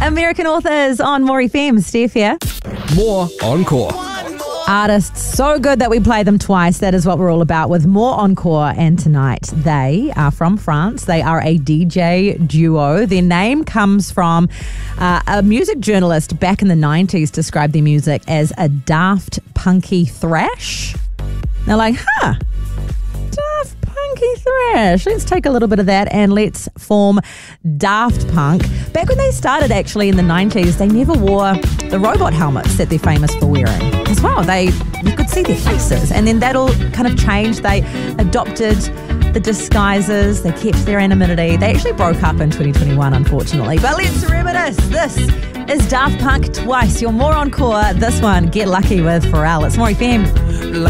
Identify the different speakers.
Speaker 1: American authors on More FM. Steph here.
Speaker 2: More Encore.
Speaker 1: Artists so good that we play them twice. That is what we're all about with More Encore. And tonight they are from France. They are a DJ duo. Their name comes from a music journalist back in the 90s described their music as a daft punky thrash. They're like, daft punky thrash. Let's take a little bit of that and let's form Daft Punk. Back when they started actually in the 90s, they never wore the robot helmets that they're famous for wearing as well. You could see their faces, and then that all kind of changed. They adopted the disguises, they kept their anonymity. They actually broke up in 2021, unfortunately. But let's reminisce. This is Daft Punk twice. You're More Encore. This one, Get Lucky with Pharrell. It's More FM.